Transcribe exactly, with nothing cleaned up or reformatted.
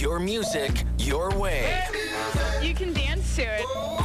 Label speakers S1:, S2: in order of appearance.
S1: Your music, your way.
S2: You can dance to it.